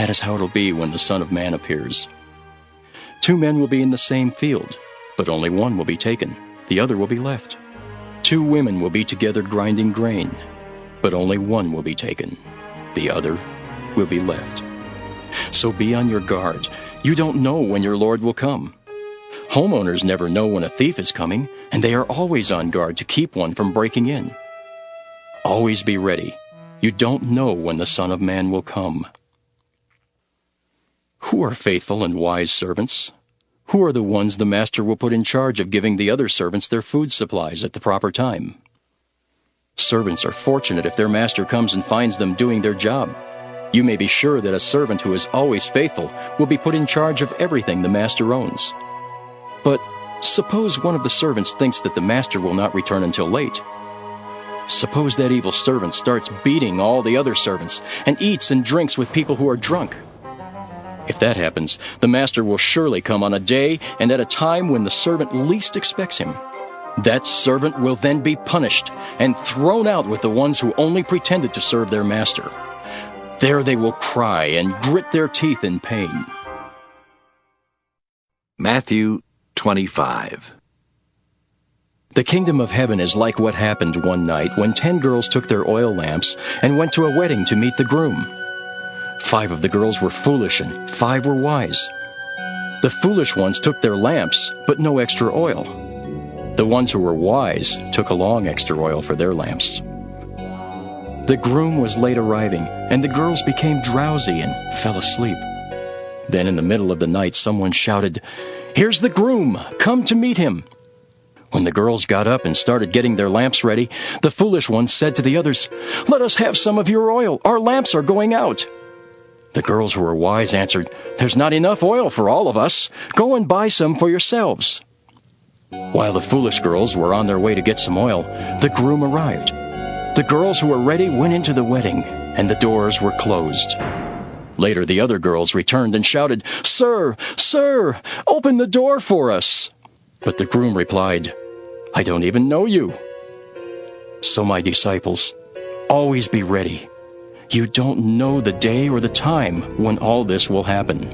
That is how it'll be when the Son of Man appears. 2 men will be in the same field, but only one will be taken, the other will be left. 2 women will be together grinding grain, but only one will be taken, the other will be left. So be on your guard. You don't know when your Lord will come. Homeowners never know when a thief is coming, and they are always on guard to keep one from breaking in. Always be ready. You don't know when the Son of Man will come. Who are faithful and wise servants? Who are the ones the master will put in charge of giving the other servants their food supplies at the proper time? Servants are fortunate if their master comes and finds them doing their job. You may be sure that a servant who is always faithful will be put in charge of everything the master owns. But suppose one of the servants thinks that the master will not return until late. Suppose that evil servant starts beating all the other servants and eats and drinks with people who are drunk. If that happens, the master will surely come on a day and at a time when the servant least expects him. That servant will then be punished and thrown out with the ones who only pretended to serve their master. There they will cry and grit their teeth in pain. Matthew 25. The kingdom of heaven is like what happened one night when 10 girls took their oil lamps and went to a wedding to meet the groom. 5 of the girls were foolish and 5 were wise. The foolish ones took their lamps, but no extra oil. The ones who were wise took along extra oil for their lamps. The groom was late arriving, and the girls became drowsy and fell asleep. Then in the middle of the night, someone shouted, "Here's the groom! Come to meet him!" When the girls got up and started getting their lamps ready, the foolish ones said to the others, "Let us have some of your oil. Our lamps are going out." The girls who were wise answered, "There's not enough oil for all of us. Go and buy some for yourselves." While the foolish girls were on their way to get some oil, the groom arrived. The girls who were ready went into the wedding, and the doors were closed. Later, the other girls returned and shouted, "Sir, sir, open the door for us." But the groom replied, "I don't even know you." So, my disciples, always be ready. You don't know the day or the time when all this will happen.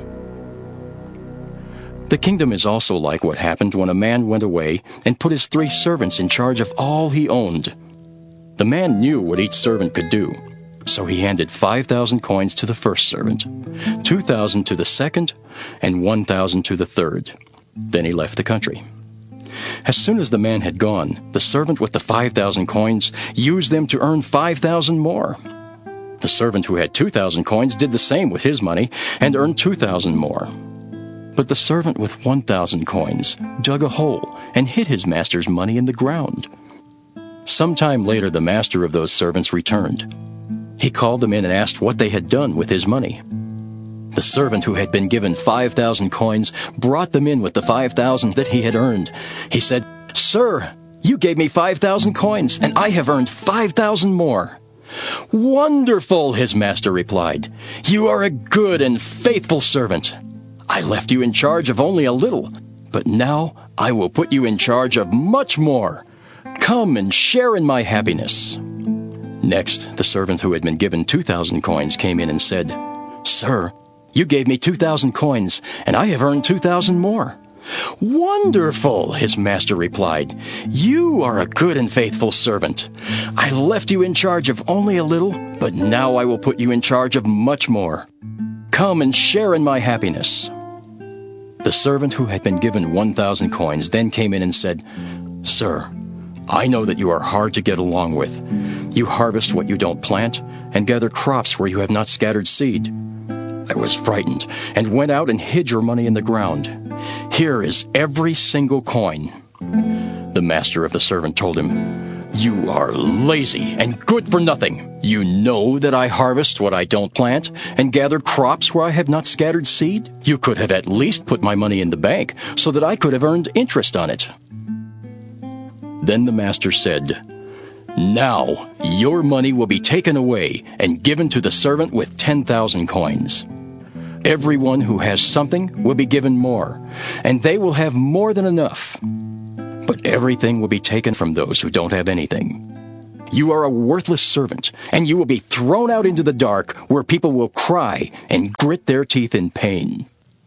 The kingdom is also like what happened when a man went away and put his 3 servants in charge of all he owned. The man knew what each servant could do, so he handed 5,000 coins to the first servant, 2,000 to the second, and 1,000 to the third. Then he left the country. As soon as the man had gone, the servant with the 5,000 coins used them to earn 5,000 more. The servant who had 2,000 coins did the same with his money and earned 2,000 more. But the servant with 1,000 coins dug a hole and hid his master's money in the ground. Some time later, the master of those servants returned. He called them in and asked what they had done with his money. The servant who had been given 5,000 coins brought them in with the 5,000 that he had earned. He said, "Sir, you gave me 5,000 coins, and I have earned 5,000 more." "Wonderful," his master replied. "You are a good and faithful servant. I left you in charge of only a little, but now I will put you in charge of much more. Come and share in my happiness." Next, the servant who had been given 2,000 coins came in and said, "Sir, you gave me 2,000 coins, and I have earned 2,000 more." "Wonderful," his master replied. "You are a good and faithful servant. I left you in charge of only a little, but now I will put you in charge of much more. Come and share in my happiness." The servant who had been given 1,000 coins then came in and said, "Sir, I know that you are hard to get along with. You harvest what you don't plant and gather crops where you have not scattered seed. I was frightened and went out and hid your money in the ground. Here is every single coin." The master of the servant told him, "You are lazy and good for nothing. You know that I harvest what I don't plant and gather crops where I have not scattered seed. You could have at least put my money in the bank so that I could have earned interest on it." Then the master said, "Now your money will be taken away and given to the servant with 10,000 coins. Everyone who has something will be given more, and they will have more than enough. But everything will be taken from those who don't have anything. You are a worthless servant, and you will be thrown out into the dark, where people will cry and grit their teeth in pain.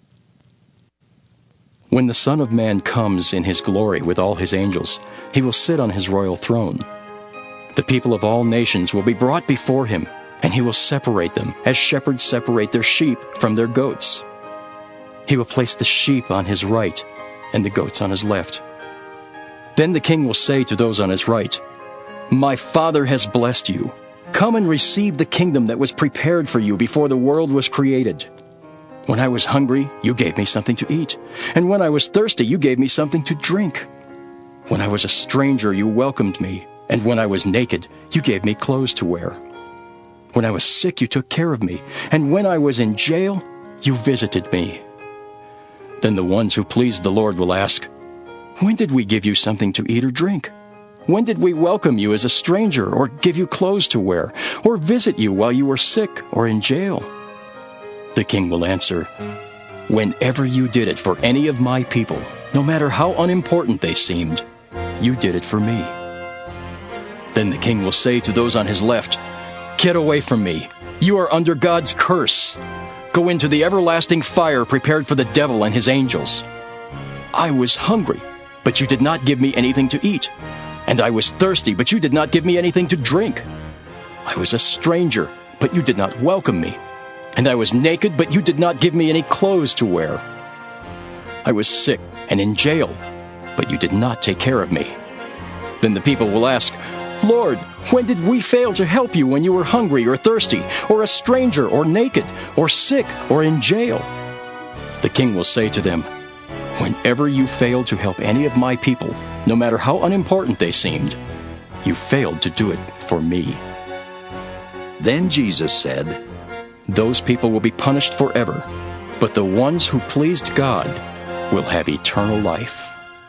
When the Son of Man comes in his glory with all his angels, he will sit on his royal throne. The people of all nations will be brought before him, and he will separate them as shepherds separate their sheep from their goats. He will place the sheep on his right and the goats on his left. Then the king will say to those on his right, My Father has blessed you. Come and receive the kingdom that was prepared for you before the world was created. When I was hungry, you gave me something to eat, and when I was thirsty, you gave me something to drink. When I was a stranger, you welcomed me, and when I was naked, you gave me clothes to wear. When I was sick, you took care of me, and when I was in jail, you visited me. Then the ones who pleased the Lord will ask, When did we give you something to eat or drink? When did we welcome you as a stranger, or give you clothes to wear, or visit you while you were sick or in jail? The king will answer, Whenever you did it for any of my people, no matter how unimportant they seemed, you did it for me. Then the king will say to those on his left, Get away from me. You are under God's curse. Go into the everlasting fire prepared for the devil and his angels. I was hungry, but you did not give me anything to eat. And I was thirsty, but you did not give me anything to drink. I was a stranger, but you did not welcome me. And I was naked, but you did not give me any clothes to wear. I was sick and in jail, but you did not take care of me. Then the people will ask, Lord, when did we fail to help you when you were hungry or thirsty, or a stranger or naked, or sick or in jail? The king will say to them, Whenever you failed to help any of my people, no matter how unimportant they seemed, you failed to do it for me. Then Jesus said, Those people will be punished forever, but the ones who pleased God will have eternal life.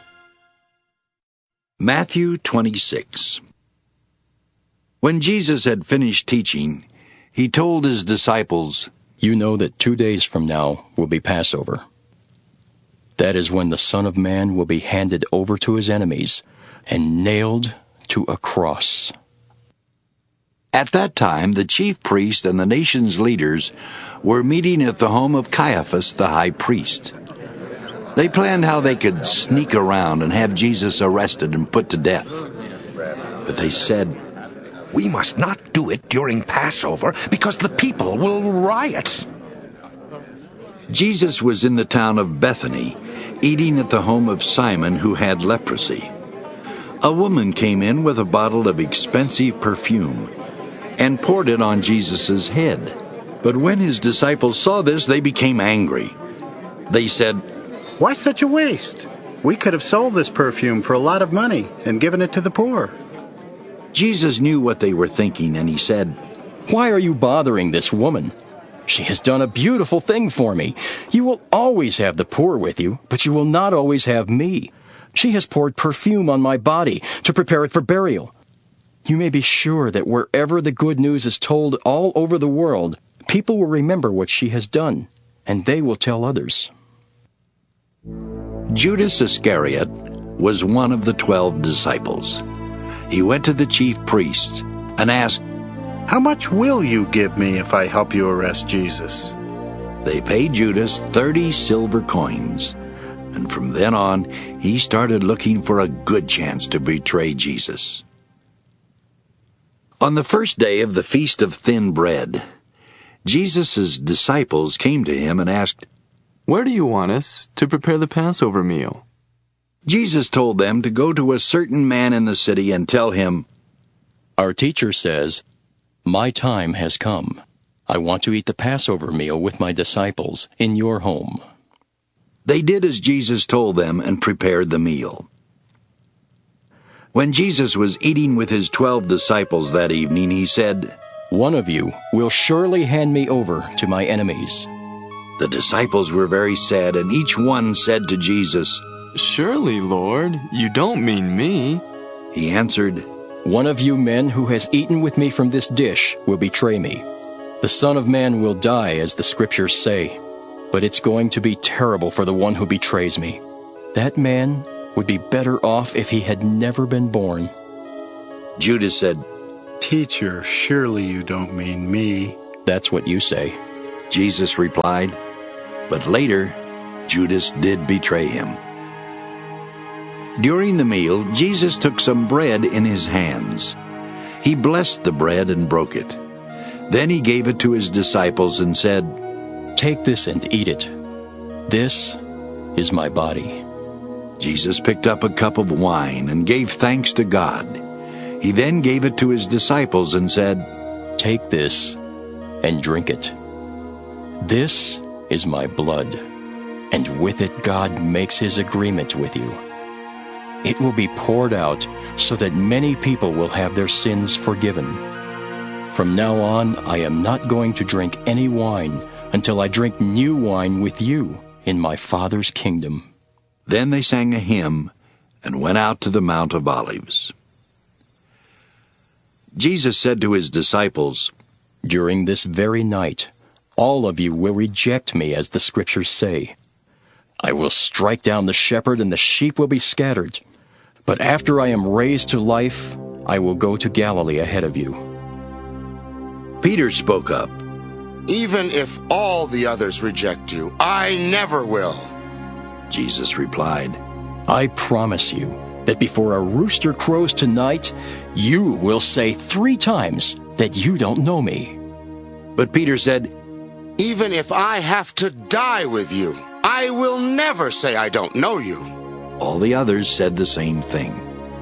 Matthew 26. When Jesus had finished teaching, he told his disciples, You know that 2 days from now will be Passover. That is when the Son of Man will be handed over to his enemies and nailed to a cross. At that time, the chief priest and the nation's leaders were meeting at the home of Caiaphas the high priest. They planned how they could sneak around and have Jesus arrested and put to death. But they said, We must not do it during Passover because the people will riot. Jesus was in the town of Bethany, eating at the home of Simon, who had leprosy. A woman came in with a bottle of expensive perfume and poured it on Jesus' head. But when his disciples saw this, they became angry. They said, Why such a waste? We could have sold this perfume for a lot of money and given it to the poor. Jesus knew what they were thinking, and he said, Why are you bothering this woman? She has done a beautiful thing for me. You will always have the poor with you, but you will not always have me. She has poured perfume on my body to prepare it for burial. You may be sure that wherever the good news is told all over the world, people will remember what she has done, and they will tell others. Judas Iscariot was one of the 12 disciples. He went to the chief priests and asked, How much will you give me if I help you arrest Jesus? They paid Judas 30 silver coins, and from then on, he started looking for a good chance to betray Jesus. On the first day of the Feast of Thin Bread, Jesus' disciples came to him and asked, Where do you want us to prepare the Passover meal? Jesus told them to go to a certain man in the city and tell him, Our teacher says, My time has come. I want to eat the Passover meal with my disciples in your home. They did as Jesus told them and prepared the meal. When Jesus was eating with his 12 disciples that evening, he said, One of you will surely hand me over to my enemies. The disciples were very sad, and each one said to Jesus, Surely, Lord, you don't mean me. He answered, One of you men who has eaten with me from this dish will betray me. The Son of Man will die, as the Scriptures say, but it's going to be terrible for the one who betrays me. That man would be better off if he had never been born. Judas said, Teacher, surely you don't mean me. That's what you say. Jesus replied, but later Judas did betray him. During the meal, Jesus took some bread in his hands. He blessed the bread and broke it. Then he gave it to his disciples and said, "Take this and eat it. This is my body." Jesus picked up a cup of wine and gave thanks to God. He then gave it to his disciples and said, "Take this and drink it. This is my blood, and with it God makes his agreement with you. It will be poured out so that many people will have their sins forgiven. From now on, I am not going to drink any wine until I drink new wine with you in my Father's kingdom." Then they sang a hymn and went out to the Mount of Olives. Jesus said to his disciples, "During this very night, all of you will reject me, as the Scriptures say. I will strike down the shepherd, and the sheep will be scattered. But after I am raised to life, I will go to Galilee ahead of you." Peter spoke up. "Even if all the others reject you, I never will." Jesus replied, "I promise you that before a rooster crows tonight, you will say 3 times that you don't know me." But Peter said, "Even if I have to die with you, I will never say I don't know you." All the others said the same thing.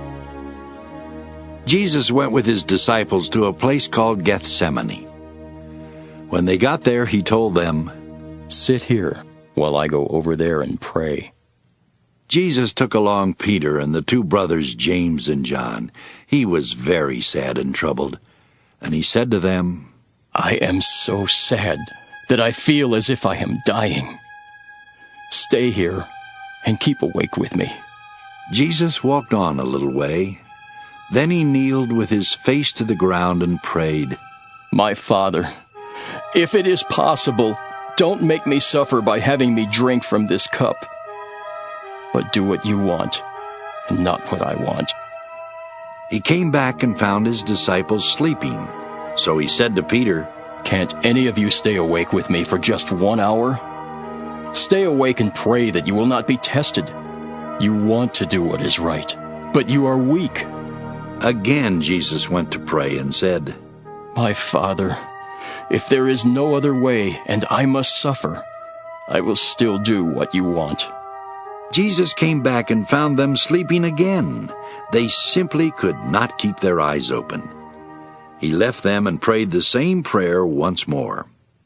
Jesus went with his disciples to a place called Gethsemane. When they got there, he told them, "Sit here while I go over there and pray." Jesus took along Peter and the 2 brothers James and John. He was very sad and troubled, and he said to them, "I am so sad that I feel as if I am dying. Stay here and keep awake with me." Jesus walked on a little way. Then he kneeled with his face to the ground and prayed, "My Father, if it is possible, don't make me suffer by having me drink from this cup. But do what you want, and not what I want." He came back and found his disciples sleeping. So he said to Peter, "Can't any of you stay awake with me for just 1 hour? Stay awake and pray that you will not be tested. You want to do what is right, but you are weak." Again Jesus went to pray and said, "My Father, if there is no other way and I must suffer, I will still do what you want." Jesus came back and found them sleeping again. They simply could not keep their eyes open. He left them and prayed the same prayer once more.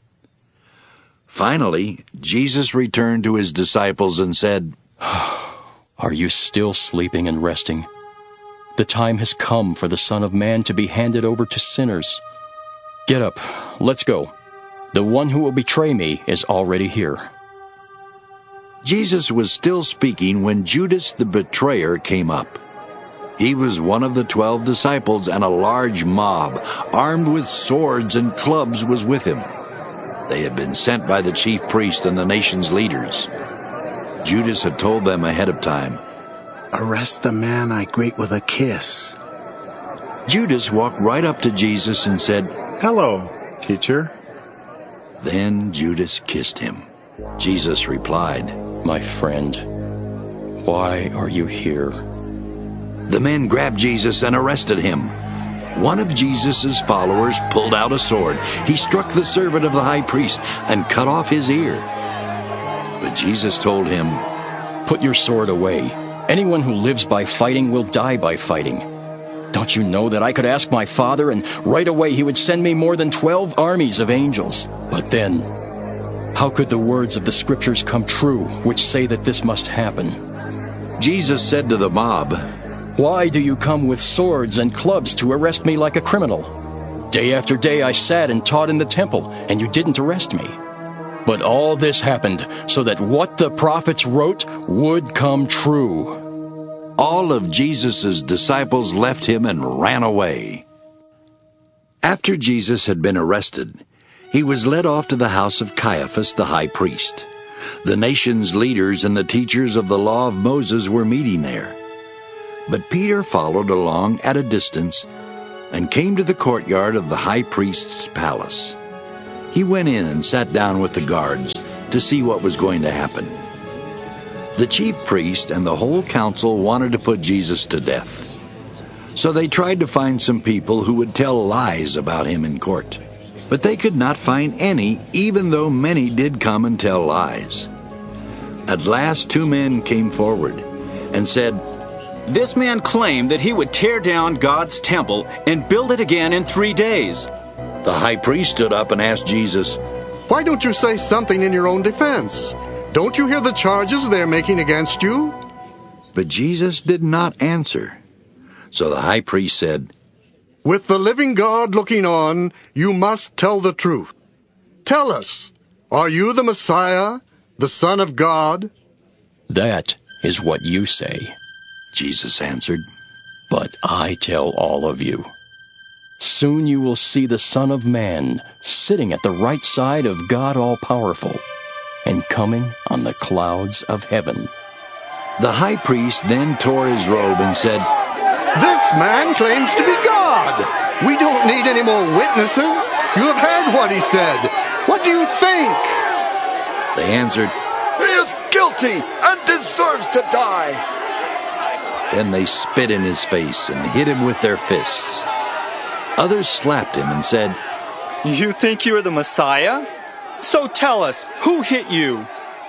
Finally, Jesus returned to his disciples and said, "Are you still sleeping and resting? The time has come for the Son of Man to be handed over to sinners. Get up, let's go. The one who will betray me is already here." Jesus was still speaking when Judas the betrayer came up. He was one of the 12 disciples, and a large mob, armed with swords and clubs, was with him. They had been sent by the chief priest and the nation's leaders. Judas had told them ahead of time, "Arrest the man I greet with a kiss." Judas walked right up to Jesus and said, "Hello, teacher." Then Judas kissed him. Jesus replied, "My friend, why are you here?" The men grabbed Jesus and arrested him. One of Jesus' followers pulled out a sword. He struck the servant of the high priest and cut off his ear. But Jesus told him, "Put your sword away. Anyone who lives by fighting will die by fighting. Don't you know that I could ask my Father, and right away he would send me more than 12 armies of angels? But then, how could the words of the Scriptures come true, which say that this must happen?" Jesus said to the mob, "Why do you come with swords and clubs to arrest me like a criminal? Day after day I sat and taught in the temple, and you didn't arrest me. But all this happened so that what the prophets wrote would come true." All of Jesus' disciples left him and ran away. After Jesus had been arrested, he was led off to the house of Caiaphas the high priest. The nation's leaders and the teachers of the law of Moses were meeting there. But Peter followed along at a distance and came to the courtyard of the high priest's palace. He went in and sat down with the guards to see what was going to happen. The chief priest and the whole council wanted to put Jesus to death. So they tried to find some people who would tell lies about him in court. But they could not find any, even though many did come and tell lies. At last 2 men came forward and said, "This man claimed that he would tear down God's temple and build it again in 3 days." The high priest stood up and asked Jesus, "Why don't you say something in your own defense? Don't you hear the charges they're making against you?" But Jesus did not answer. So the high priest said, "With the living God looking on, you must tell the truth. Tell us, are you the Messiah, the Son of God?" That is what you say. Jesus answered, But I tell all of you, soon you will see the Son of Man sitting at the right side of God All-Powerful and coming on the clouds of heaven. The high priest then tore his robe and said, "This man claims to be God. We don't need any more witnesses. You have heard what he said. What do you think?" They answered, "He is guilty and deserves to die." Then they spit in his face and hit him with their fists. Others slapped him and said, "You think you're the Messiah? So tell us, who hit you?"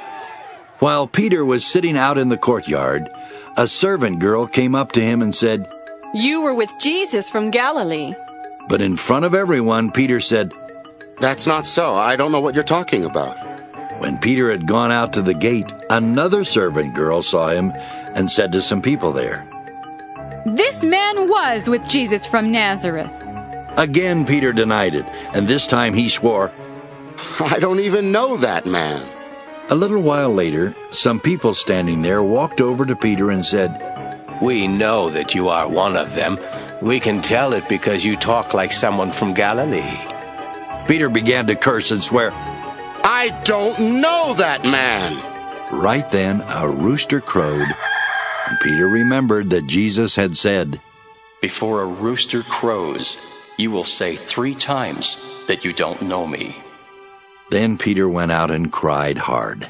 While Peter was sitting out in the courtyard, a servant girl came up to him and said, "You were with Jesus from Galilee." But in front of everyone, Peter said, "That's not so. I don't know what you're talking about." When Peter had gone out to the gate, another servant girl saw him and said to some people there, "This man was with Jesus from Nazareth." Again Peter denied it, and this time he swore, "I don't even know that man." A little while later, some people standing there walked over to Peter and said, "We know that you are one of them. We can tell it because you talk like someone from Galilee." Peter began to curse and swear, "I don't know that man." Right then a rooster crowed, and Peter remembered that Jesus had said, Before a rooster crows, you will say 3 times that you don't know me. Then Peter went out and cried hard.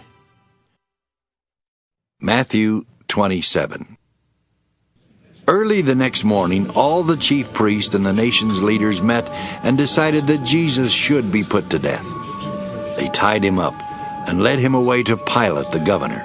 Matthew 27. Early the next morning, all the chief priests and the nation's leaders met and decided that Jesus should be put to death. They tied him up and led him away to Pilate the governor.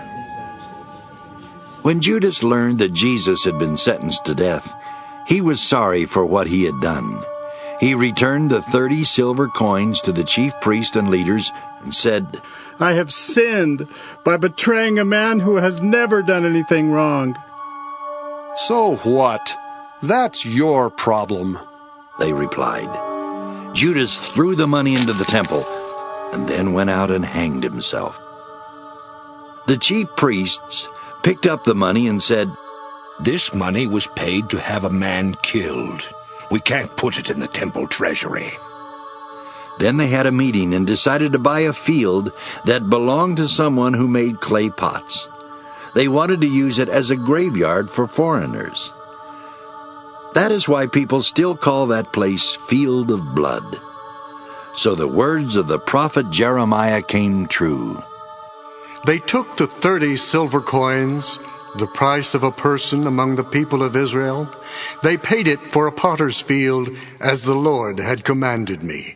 When Judas learned that Jesus had been sentenced to death, he was sorry for what he had done. He returned the 30 silver coins to the chief priests and leaders and said, "I have sinned by betraying a man who has never done anything wrong." "So what? That's your problem," they replied. Judas threw the money into the temple and then went out and hanged himself. The chief priests picked up the money and said, "This money was paid to have a man killed. We can't put it in the temple treasury." Then they had a meeting and decided to buy a field that belonged to someone who made clay pots. They wanted to use it as a graveyard for foreigners. That is why people still call that place Field of Blood. So the words of the prophet Jeremiah came true. They took the 30 silver coins, the price of a person among the people of Israel. They paid it for a potter's field, as the Lord had commanded me.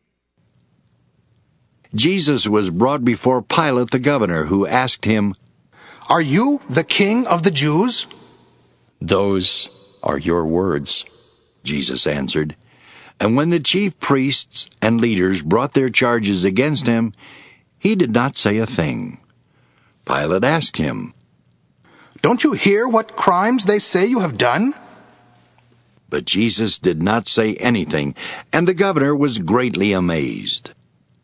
Jesus was brought before Pilate the governor, who asked him, "Are you the king of the Jews?" Those are your words, Jesus answered. And when the chief priests and leaders brought their charges against him, he did not say a thing. Pilate asked him, "Don't you hear what crimes they say you have done?" But Jesus did not say anything, and the governor was greatly amazed.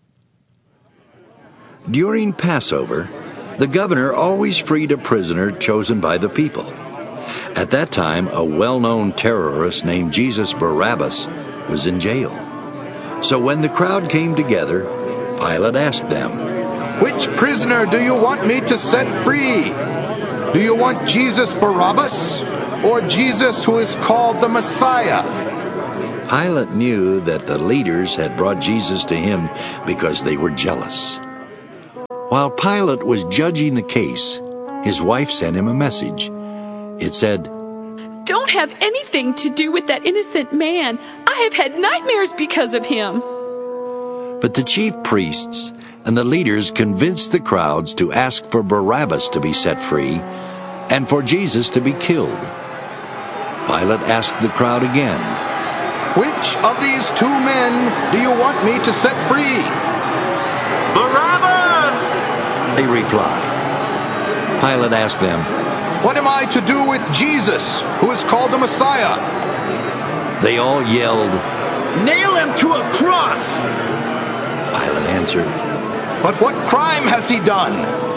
During Passover, the governor always freed a prisoner chosen by the people. At that time, a well-known terrorist named Jesus Barabbas was in jail. So when the crowd came together, Pilate asked them, "Which prisoner do you want me to set free? Do you want Jesus Barabbas or Jesus who is called the Messiah?" Pilate knew that the leaders had brought Jesus to him because they were jealous. While Pilate was judging the case, his wife sent him a message. It said, "Don't have anything to do with that innocent man. I have had nightmares because of him." But the chief priests and the leaders convinced the crowds to ask for Barabbas to be set free and for Jesus to be killed. Pilate asked the crowd again, "Which of these two men do you want me to set free?" "Barabbas!" they replied. Pilate asked them, "What am I to do with Jesus, who is called the Messiah?" They all yelled, "Nail him to a cross!" Pilate answered, "But what crime has he done?"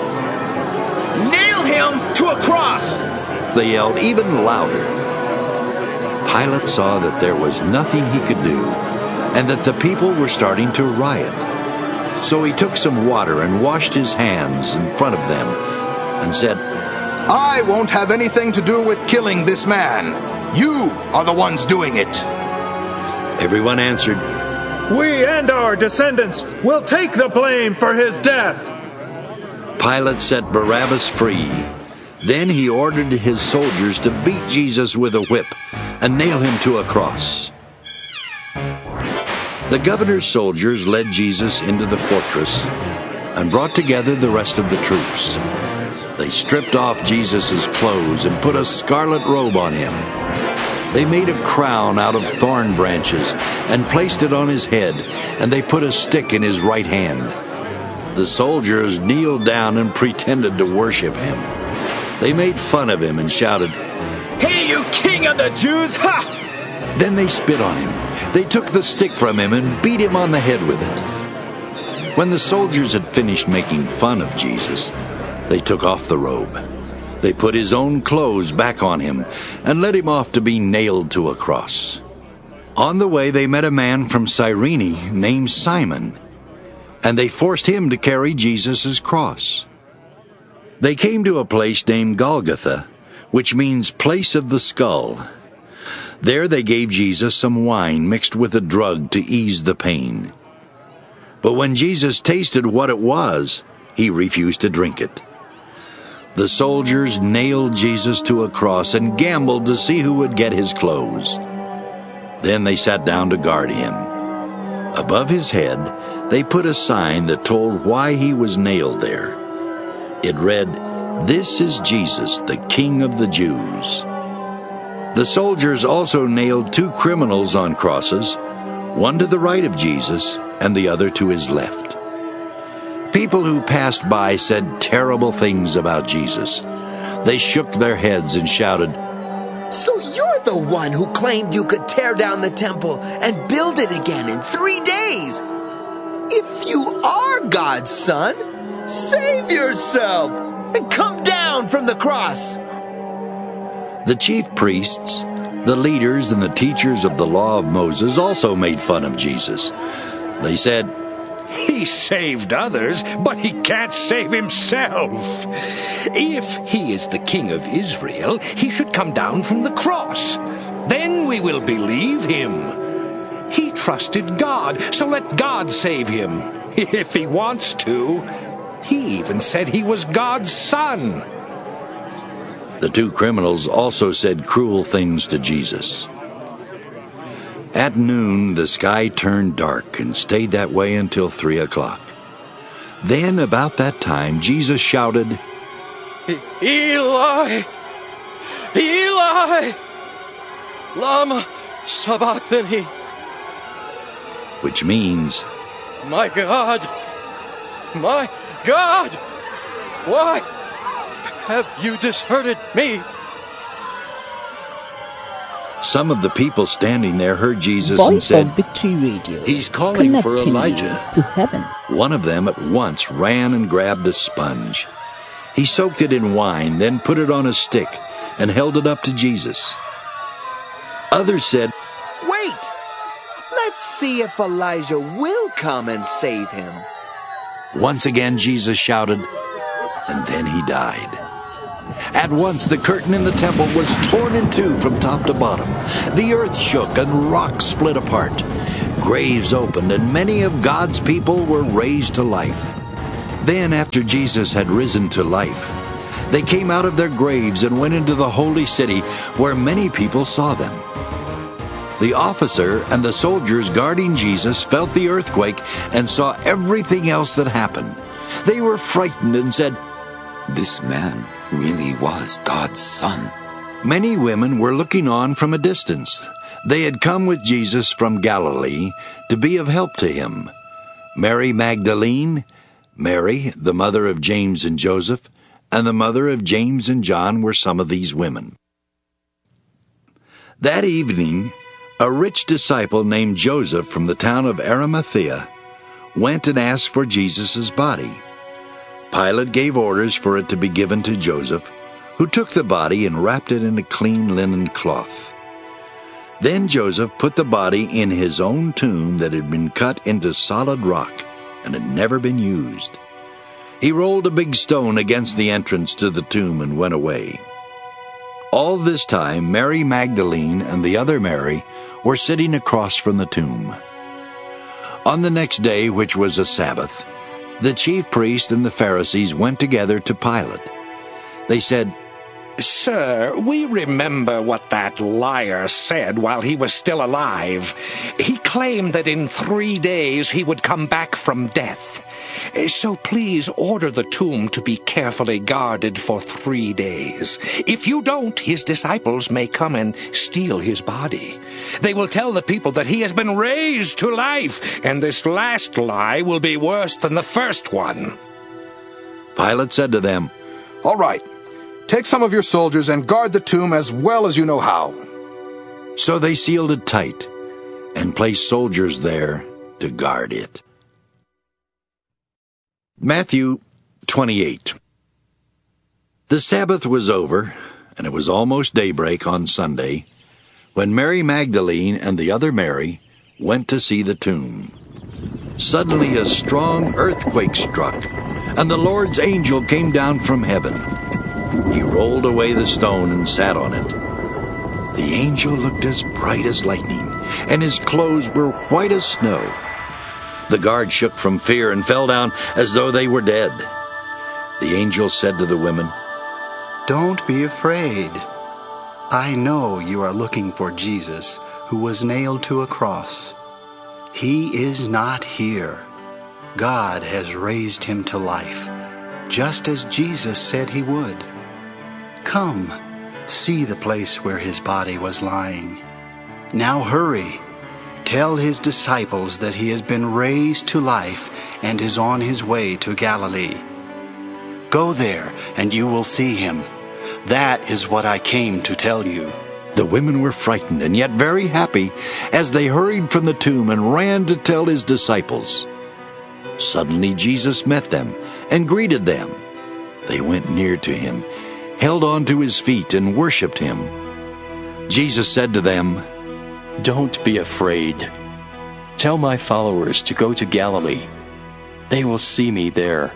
"Nail him to a cross!" They yelled even louder. Pilate saw that there was nothing he could do, and that the people were starting to riot. So he took some water and washed his hands in front of them, and said, "I won't have anything to do with killing this man. You are the ones doing it." Everyone answered, "We and our descendants will take the blame for his death." Pilate set Barabbas free. Then he ordered his soldiers to beat Jesus with a whip and nail him to a cross. The governor's soldiers led Jesus into the fortress and brought together the rest of the troops. They stripped off Jesus' clothes and put a scarlet robe on him. They made a crown out of thorn branches and placed it on his head, and they put a stick in his right hand. The soldiers kneeled down and pretended to worship him. They made fun of him and shouted, "Hey, you king of the Jews! Ha!" Then they spit on him. They took the stick from him and beat him on the head with it. When the soldiers had finished making fun of Jesus, they took off the robe. They put his own clothes back on him and led him off to be nailed to a cross. On the way, they met a man from Cyrene named Simon, and they forced him to carry Jesus' cross. They came to a place named Golgotha, which means place of the skull. There they gave Jesus some wine mixed with a drug to ease the pain. But when Jesus tasted what it was, he refused to drink it. The soldiers nailed Jesus to a cross and gambled to see who would get his clothes. Then they sat down to guard him. Above his head, they put a sign that told why he was nailed there. It read, "This is Jesus, the King of the Jews." The soldiers also nailed two criminals on crosses, one to the right of Jesus and the other to his left. People who passed by said terrible things about Jesus. They shook their heads and shouted, "So you're the one who claimed you could tear down the temple and build it again in 3 days? If you are God's son, save yourself and come down from the cross." The chief priests, the leaders, and the teachers of the law of Moses also made fun of Jesus. They said, "He saved others, but he can't save himself. If he is the King of Israel, he should come down from the cross. Then we will believe him. He trusted God, so let God save him, if he wants to. He even said he was God's son." The two criminals also said cruel things to Jesus. At noon, the sky turned dark and stayed that way until 3 o'clock. Then, about that time, Jesus shouted, "Eli, Eli, lama sabachthani," which means, my God, why have you deserted me?" Some of the people standing there heard Jesus and Voice said, of Victory Radio. "He's calling for Connecting Elijah." you to heaven. One of them at once ran and grabbed a sponge. He soaked it in wine, then put it on a stick and held it up to Jesus. Others said, "Wait! Let's see if Elijah will come and save him." Once again Jesus shouted, and then he died. At once the curtain in the temple was torn in two from top to bottom. The earth shook and rocks split apart. Graves opened, and many of God's people were raised to life. Then, after Jesus had risen to life, they came out of their graves and went into the holy city, where many people saw them. The officer and the soldiers guarding Jesus felt the earthquake and saw everything else that happened. They were frightened and said, "This man really was God's son." Many women were looking on from a distance. They had come with Jesus from Galilee to be of help to him. Mary Magdalene, Mary, the mother of James and Joseph, and the mother of James and John were some of these women. That evening, a rich disciple named Joseph from the town of Arimathea went and asked for Jesus' body. Pilate gave orders for it to be given to Joseph, who took the body and wrapped it in a clean linen cloth. Then Joseph put the body in his own tomb that had been cut into solid rock and had never been used. He rolled a big stone against the entrance to the tomb and went away. All this time, Mary Magdalene and the other Mary were sitting across from the tomb. On the next day, which was a Sabbath, the chief priest and the Pharisees went together to Pilate. They said, "Sir, we remember what that liar said while he was still alive. He claimed that in 3 days he would come back from death. So please order the tomb to be carefully guarded for 3 days. If you don't, his disciples may come and steal his body. They will tell the people that he has been raised to life, and this last lie will be worse than the first one." Pilate said to them, "All right, take some of your soldiers and guard the tomb as well as you know how." So they sealed it tight and placed soldiers there to guard it. Matthew 28. The Sabbath was over, and it was almost daybreak on Sunday, when Mary Magdalene and the other Mary went to see the tomb. Suddenly a strong earthquake struck, and the Lord's angel came down from heaven. He rolled away the stone and sat on it. The angel looked as bright as lightning, and his clothes were white as snow. The guard shook from fear and fell down as though they were dead. The angel said to the women, "Don't be afraid. I know you are looking for Jesus, who was nailed to a cross. He is not here. God has raised him to life, just as Jesus said he would. Come, see the place where his body was lying. Now hurry. Tell his disciples that he has been raised to life and is on his way to Galilee. Go there, and you will see him. That is what I came to tell you." The women were frightened and yet very happy as they hurried from the tomb and ran to tell his disciples. Suddenly Jesus met them and greeted them. They went near to him, held on to his feet, and worshipped him. Jesus said to them, "Don't be afraid. Tell my followers to go to Galilee. They will see me there."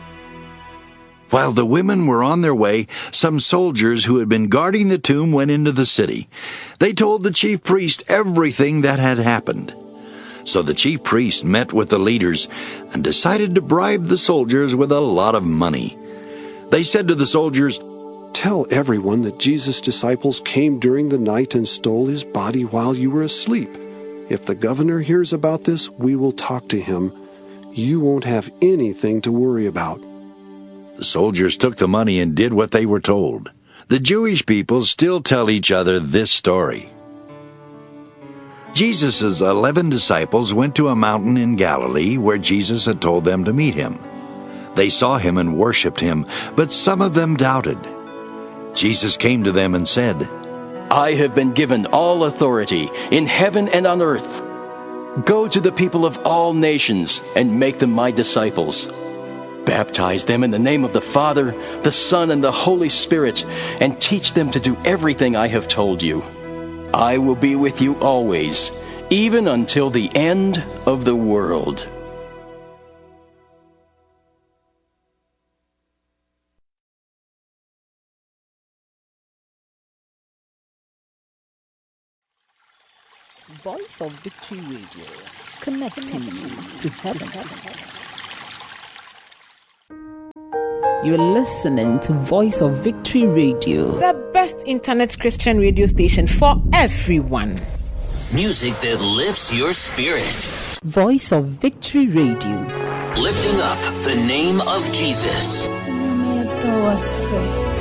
While the women were on their way, some soldiers who had been guarding the tomb went into the city. They told the chief priest everything that had happened. So the chief priest met with the leaders and decided to bribe the soldiers with a lot of money. They said to the soldiers, "Tell everyone that Jesus' disciples came during the night and stole his body while you were asleep. If the governor hears about this, we will talk to him. You won't have anything to worry about." The soldiers took the money and did what they were told. The Jewish people still tell each other this story. Jesus' 11 disciples went to a mountain in Galilee where Jesus had told them to meet him. They saw him and worshipped him, but some of them doubted. Jesus came to them and said, "I have been given all authority in heaven and on earth. Go to the people of all nations and make them my disciples. Baptize them in the name of the Father, the Son, and the Holy Spirit, and teach them to do everything I have told you. I will be with you always, even until the end of the world." Voice of Victory Radio, connecting you to heaven. You're listening to Voice of Victory Radio, the best internet Christian radio station for everyone. Music that lifts your spirit. Voice of Victory Radio, lifting up the name of Jesus.